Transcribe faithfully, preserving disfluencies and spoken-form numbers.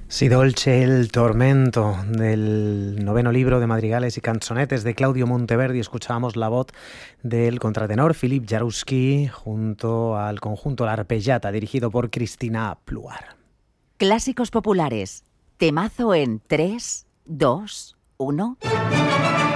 Si dolce el tormento, del noveno libro de madrigales y canzonetes de Claudio Monteverdi. Escuchábamos la voz del contratenor Philippe Jaroussky junto al conjunto La Arpeggiata, dirigido por Cristina Pluar. Clásicos populares. Temazo en tres, dos, uno.